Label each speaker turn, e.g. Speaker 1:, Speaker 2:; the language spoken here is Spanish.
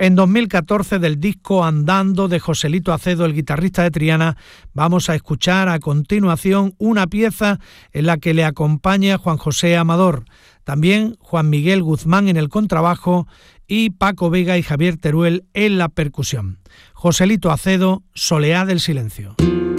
Speaker 1: En 2014, del disco Andando de Joselito Acedo, el guitarrista de Triana, vamos a escuchar a continuación una pieza en la que le acompaña Juan José Amador, también Juan Miguel Guzmán en el contrabajo y Paco Vega y Javier Teruel en la percusión. Joselito Acedo, Soleá del Silencio.